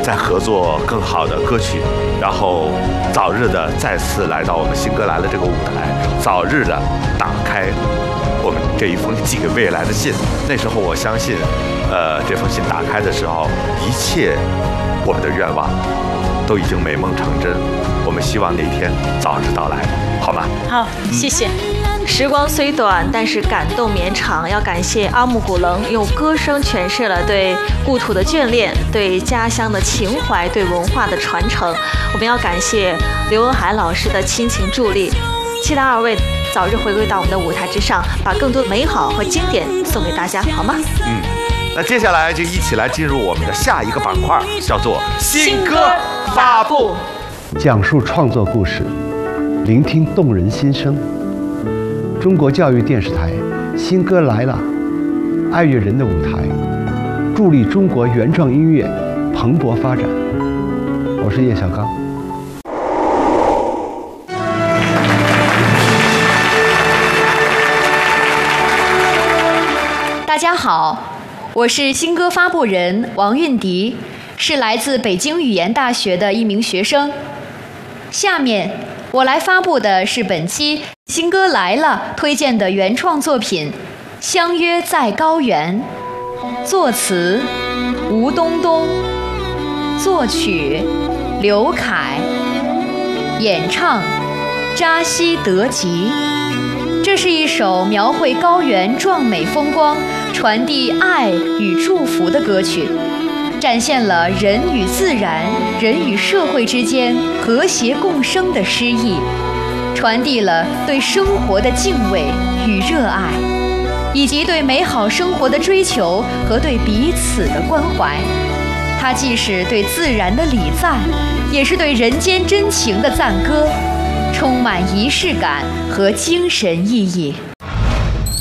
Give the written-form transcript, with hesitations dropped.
再合作更好的歌曲，然后早日的再次来到我们新歌来了这个舞台，早日的打开我们这一封寄给未来的信。那时候我相信，这封信打开的时候，一切我们的愿望都已经美梦成真。我们希望那天早日到来，好吗？ 好，谢谢。时光虽短，但是感动绵长。要感谢阿木古棱用歌声诠释了对故土的眷恋、对家乡的情怀、对文化的传承。我们要感谢刘文海老师的亲情助力，期待二位早日回归到我们的舞台之上，把更多的美好和经典送给大家，好吗？ 那接下来就一起来进入我们的下一个板块，叫做新歌发布， 讲述创作故事，聆听动人心声。中国教育电视台新歌来了，爱乐人的舞台，助力中国原创音乐蓬勃发展。我是叶小刚。 大家好，我是新歌发布人王韵迪，是来自北京语言大学的一名学生。下面我来发布的是本期新歌来了推荐的原创作品《相约在高原》，作词吴东东，作曲刘凯，演唱扎西德吉。这是一首描绘高原壮美风光、传递爱与祝福的歌曲，展现了人与自然、人与社会之间和谐共生的诗意，传递了对生活的敬畏与热爱，以及对美好生活的追求和对彼此的关怀。它既是对自然的礼赞，也是对人间真情的赞歌，充满仪式感和精神意义。